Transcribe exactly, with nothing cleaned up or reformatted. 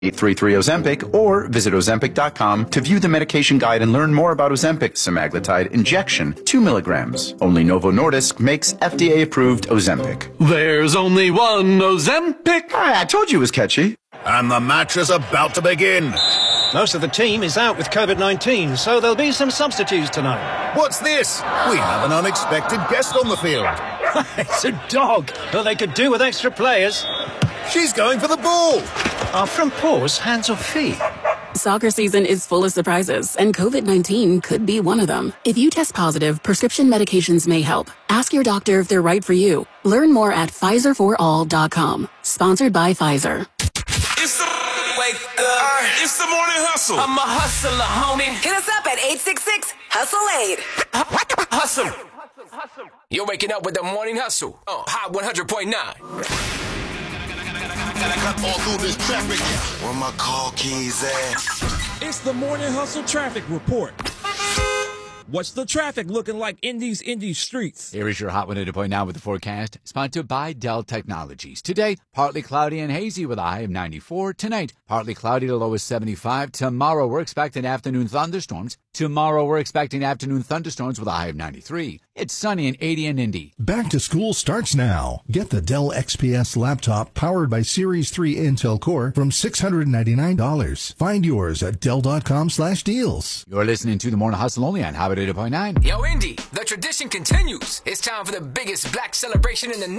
eight three three Ozempic or visit Ozempic dot com to view the medication guide and learn more about Ozempic semaglutide injection, two milligrams. Only Novo Nordisk makes F D A-approved Ozempic. There's only one Ozempic. I told you it was catchy. And the match is about to begin. Most of the team is out with COVID nineteen, so there'll be some substitutes tonight. What's this? We have an unexpected guest on the field. It's a dog. Well, they could do with extra players. She's going for the ball. Are front paws hands or feet? Soccer season is full of surprises, and COVID nineteen could be one of them. If you test positive, prescription medications may help. Ask your doctor if they're right for you. Learn more at Pfizer for all dot com. Sponsored by Pfizer. It's the wake up. It's the morning hustle. I'm a hustler, homie. Hit us up at eight six six, hustle eight. Hustle. You're waking up with the morning hustle on Hot one hundred point nine. Gotta cut all through this traffic. Where my car keys at? It's the Morning Hustle Traffic Report. What's the traffic looking like in these indie streets? Here is your Hot one hundred point nine with the forecast, sponsored by Dell Technologies. Today, partly cloudy and hazy with a high of ninety-four. Tonight, partly cloudy to low of seventy-five. Tomorrow, we're expecting afternoon thunderstorms. Tomorrow, we're expecting afternoon thunderstorms with a high of ninety-three. It's sunny and eighty in Indy. Back to school starts now. Get the Dell X P S laptop powered by Series three Intel Core from six hundred ninety-nine dollars. Find yours at Dell dot com slash deals. You're listening to the Morning Hustle only on Hot one hundred point nine. Yo, Indy, the tradition continues. It's time for the biggest black celebration in the